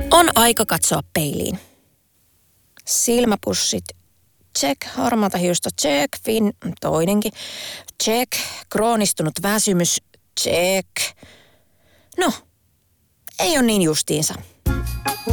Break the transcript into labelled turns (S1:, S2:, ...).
S1: On aika katsoa peiliin. Silmäpussit, check. Harmaata hiusta, check. Toinenkin, check. Kroonistunut väsymys, check. No, ei ole niin justiinsa.